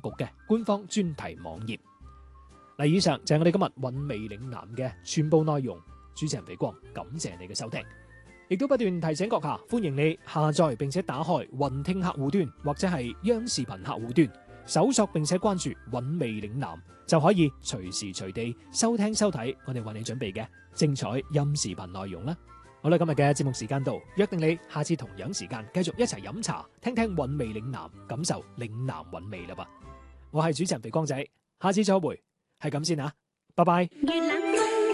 局嘅官方專題網頁。嗱，以上就係我哋今日韻味嶺南嘅全部內容。主持人肥光，感謝你嘅收聽，亦都不斷提醒閣下，歡迎你下載並且打開雲聽客戶端或者係央視頻客戶端，搜索並且關注韻味嶺南，就可以隨時隨地收聽收睇我哋為你準備嘅精彩音視頻內容啦。好啦，今日嘅節目時間到，約定你下次同樣時間繼續一齊飲茶，聽聽韻味嶺南，感受嶺南韻味啦噃。我係主持人肥光仔，下次再會，係咁先啊，拜拜。